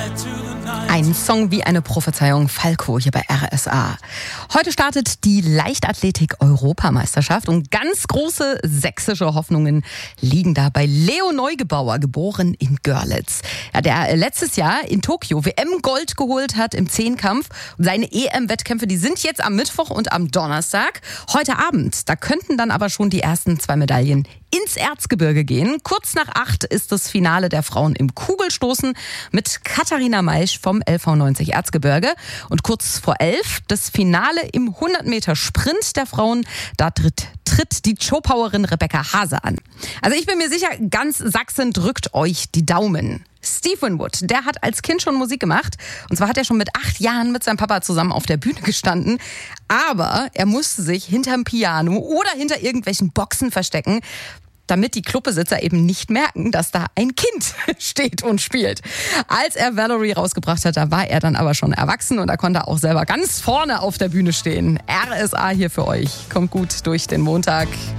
Ein Song wie eine Prophezeiung, Falco hier bei RSA. Heute startet die Leichtathletik-Europameisterschaft und ganz große sächsische Hoffnungen liegen da bei Leo Neugebauer, geboren in Görlitz. Ja, der letztes Jahr in Tokio WM-Gold geholt hat im Zehnkampf. Und seine EM-Wettkämpfe, die sind jetzt am Mittwoch und am Donnerstag. Heute Abend, da könnten dann aber schon die ersten 2 Medaillen ins Erzgebirge gehen. Kurz nach 8 ist das Finale der Frauen im Kugelstoßen mit Katharina Maisch vom LV90 Erzgebirge. Und kurz vor 11 das Finale im 100-Meter-Sprint der Frauen. Da tritt die Showpowerin Rebecca Hase an. Also ich bin mir sicher, ganz Sachsen drückt euch die Daumen. Steve Winwood, der hat als Kind schon Musik gemacht. Und zwar hat er schon mit 8 Jahren mit seinem Papa zusammen auf der Bühne gestanden. Aber er musste sich hinterm Piano oder hinter irgendwelchen Boxen verstecken, damit die Clubbesitzer eben nicht merken, dass da ein Kind steht und spielt. Als er Valerie rausgebracht hat, da war er dann aber schon erwachsen und da konnte er auch selber ganz vorne auf der Bühne stehen. RSA hier für euch. Kommt gut durch den Montag.